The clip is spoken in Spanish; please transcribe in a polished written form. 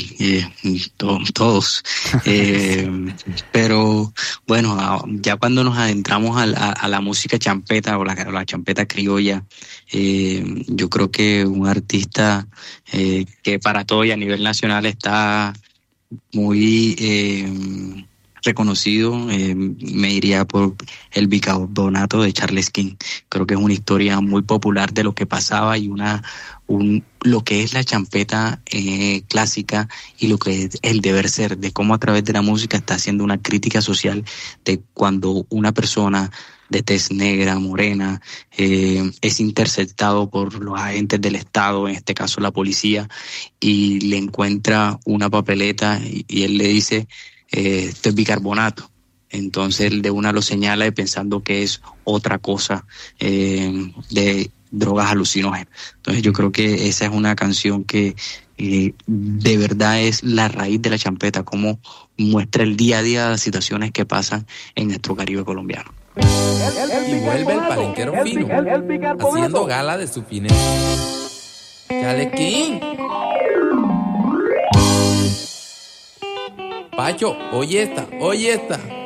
Sí, todos. Pero bueno, ya cuando nos adentramos a la música champeta o la champeta criolla, yo creo que un artista que para todo y a nivel nacional está muy reconocido, me iría por el bicarbonato de Charles King. Creo que es una historia muy popular de lo que pasaba y lo que es la champeta clásica y lo que es el deber ser, de cómo a través de la música está haciendo una crítica social de cuando una persona de tez negra, morena, es interceptado por los agentes del Estado, en este caso la policía, y le encuentra una papeleta y él le dice, esto es bicarbonato. Entonces él de una lo señala y pensando que es otra cosa de drogas alucinógenas. Entonces yo creo que esa es una canción que de verdad es la raíz de la champeta, cómo muestra el día a día las situaciones que pasan en nuestro Caribe colombiano. Y vuelve el palenquero fino, haciendo gala de su fineza. ¡Chalequín! Pacho, oye esta, oye esta.